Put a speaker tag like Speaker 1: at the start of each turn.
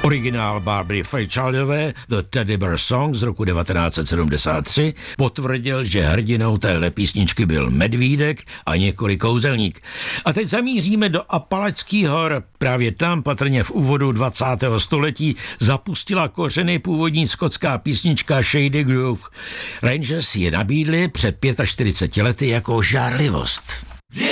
Speaker 1: Originál Barbary Fairchildové The Teddy Bear Song z roku 1973 potvrdil, že hrdinou téhle písničky byl medvídek a několik kouzelník. A teď zamíříme do Apalačských hor. Právě tam patrně v úvodu 20. století zapustila kořeny původní skotská písnička Shady Grove. Rangers je nabídli před 45 lety jako žárlivost.